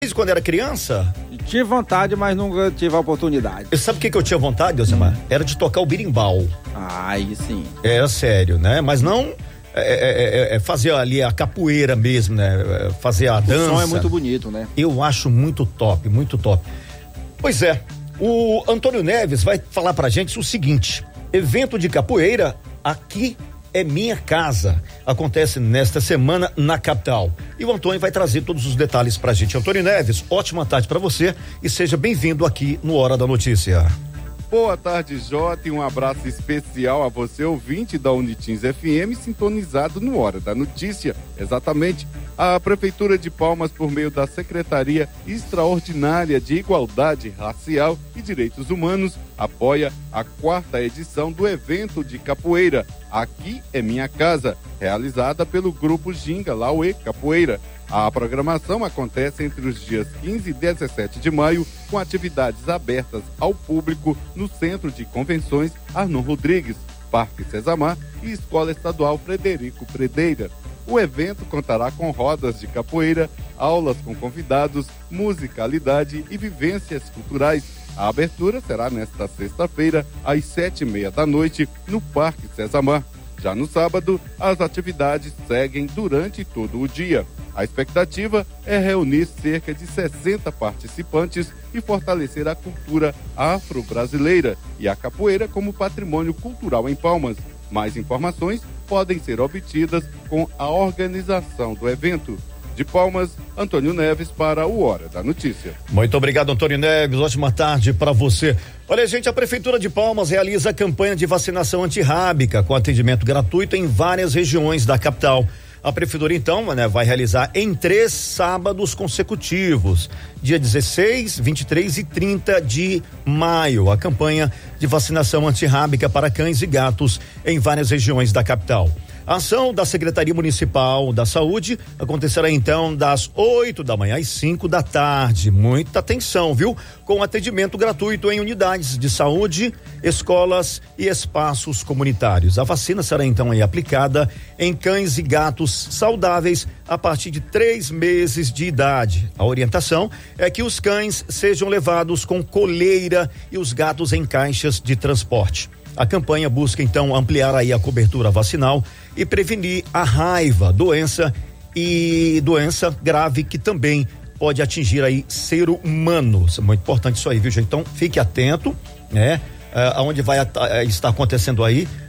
Quando era criança? Tive vontade, mas nunca tive a oportunidade. E sabe o que eu tinha vontade, Deusmar? Era de tocar o birimbau. Aí sim. É sério, né? Mas não fazer ali a capoeira mesmo, né? Fazer a dança. O som é muito bonito, né? Eu acho muito top, muito top. Pois é, o Antônio Neves vai falar pra gente o seguinte: evento de capoeira aqui é minha casa. Acontece nesta semana na capital. E o Antônio vai trazer todos os detalhes pra gente. Antônio Neves, ótima tarde pra você e seja bem-vindo aqui no Hora da Notícia. Boa tarde, Jota, e um abraço especial a você, ouvinte da Unitins FM, sintonizado no Hora da Notícia. Exatamente. A Prefeitura de Palmas, por meio da Secretaria Extraordinária de Igualdade Racial e Direitos Humanos, apoia a 4ª edição do evento de capoeira Aqui é Minha Casa, realizada pelo Grupo Ginga Lauê Capoeira. A programação acontece entre os dias 15 e 17 de maio, com atividades abertas ao público no Centro de Convenções Arnon Rodrigues, Parque Cezamar e Escola Estadual Frederico Fredeira. O evento contará com rodas de capoeira, aulas com convidados, musicalidade e vivências culturais. A abertura será nesta sexta-feira, às 7h30 da noite, no Parque Cezamar. Já no sábado, as atividades seguem durante todo o dia. A expectativa é reunir cerca de 60 participantes e fortalecer a cultura afro-brasileira e a capoeira como patrimônio cultural em Palmas. Mais informações podem ser obtidas com a organização do evento. De Palmas, Antônio Neves para o Hora da Notícia. Muito obrigado, Antônio Neves. Ótima tarde para você. Olha, gente, a Prefeitura de Palmas realiza a campanha de vacinação antirrábica com atendimento gratuito em várias regiões da capital. A Prefeitura, então, vai realizar em 3 sábados consecutivos, dia 16, 23 e 30 de maio, a campanha de vacinação antirrábica para cães e gatos em várias regiões da capital. A ação da Secretaria Municipal da Saúde acontecerá então das 8 da manhã às 5 da tarde. Muita atenção, viu? Com atendimento gratuito em unidades de saúde, escolas e espaços comunitários. A vacina será então aplicada em cães e gatos saudáveis a partir de 3 meses de idade. A orientação é que os cães sejam levados com coleira e os gatos em caixas de transporte. A campanha busca então ampliar a cobertura vacinal e prevenir a raiva, doença grave que também pode atingir ser humano. Isso é muito importante isso aí, viu, gente? Então fique atento, né? Aonde vai estar acontecendo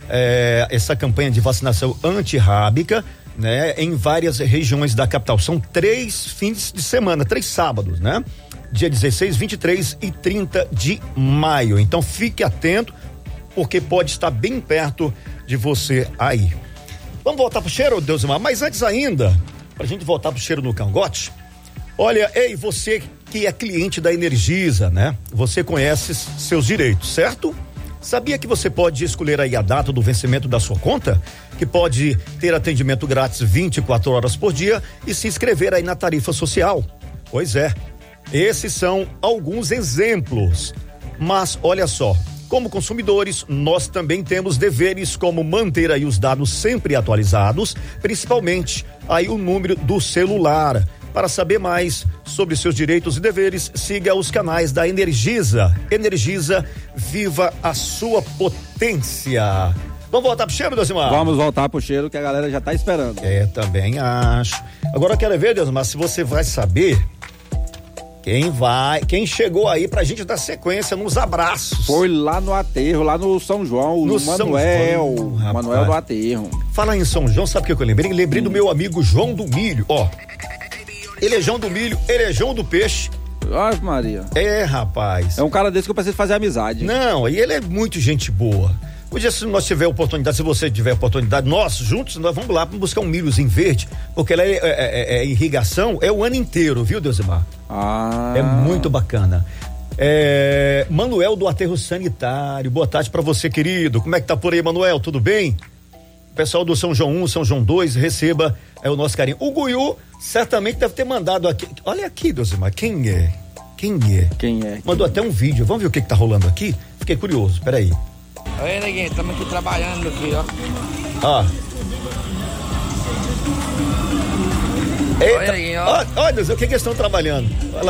essa campanha de vacinação antirrábica, né? Em várias regiões da capital. São 3 fins de semana, 3 sábados, né? Dia 16, 23 e 30 de maio. Então fique atento, porque pode estar bem perto de você aí. Vamos voltar pro cheiro, Deusmar? Mas antes ainda, pra gente voltar pro cheiro no cangote, olha, ei, você que é cliente da Energisa, né? Você conhece seus direitos, certo? Sabia que você pode escolher a data do vencimento da sua conta? Que pode ter atendimento grátis 24 horas por dia e se inscrever na tarifa social? Pois é, esses são alguns exemplos. Mas olha só, como consumidores, nós também temos deveres como manter os dados sempre atualizados, principalmente o número do celular. Para saber mais sobre seus direitos e deveres, siga os canais da Energisa. Energisa, viva a sua potência. Vamos voltar pro cheiro, Deusmar? Vamos voltar pro cheiro que a galera já tá esperando. Também acho. Agora eu quero ver, Deusmar, se você vai saber quem chegou aí pra gente dar sequência nos abraços. Foi lá no aterro, lá no São João, no Manuel. Manuel do aterro. Fala em São João, sabe o que eu lembrei? Lembrei do meu amigo João do Milho, ó. Ele é João do Milho, ele é João do Peixe. Ai, Maria. Rapaz. É um cara desse que eu preciso fazer amizade. Não, e ele é muito gente boa. Hoje, se nós tiver oportunidade, se você tiver oportunidade, nós juntos, nós vamos lá buscar um milhozinho verde, porque ela é irrigação, o ano inteiro, viu, Deusmar? É muito bacana. Manuel do Aterro Sanitário, boa tarde pra você, querido. Como é que tá por aí, Manuel? Tudo bem? Pessoal do São João 1, São João 2, receba o nosso carinho. O Guiú certamente deve ter mandado aqui. Olha aqui, Deusmar, quem é? Mandou até um vídeo. Vamos ver o que tá rolando aqui? Fiquei curioso, peraí. Oi, neguinho, estamos aqui trabalhando, meu filho, ó. Eita, olha, olha, o que eles estão trabalhando? Olha lá.